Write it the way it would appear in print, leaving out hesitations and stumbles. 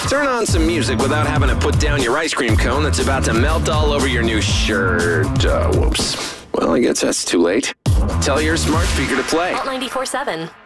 Turn on some music without having to put down your ice cream cone that's about to melt all over your new shirt. Whoops. Well, I guess that's too late. Tell your smart speaker to play Alt 94.7.